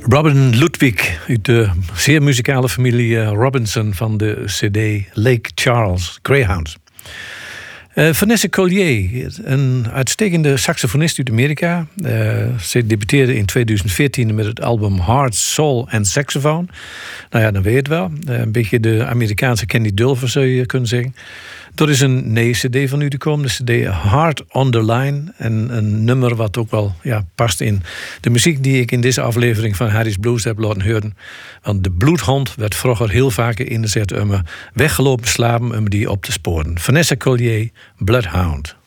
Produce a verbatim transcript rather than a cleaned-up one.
Robin Ludwig uit de zeer muzikale familie Robinson van de cd Lake Charles Greyhounds. Uh, Vanessa Collier, een uitstekende saxofonist uit Amerika. Uh, ze debuteerde in tweeduizend veertien met het album Heart, Soul and Saxophone. Nou ja, dan weet je het wel. Uh, een beetje de Amerikaanse Candy Dulfer zou je kunnen zeggen. Er is een nee cd van u te komen, de cd Heart on the Line. En een nummer wat ook wel ja, past in de muziek die ik in deze aflevering van Harry's Blues heb laten horen. Want de bloedhond werd vroeger heel vaak ingezet om weggelopen slaven om die op te sporen. Vanessa Collier, Bloodhound.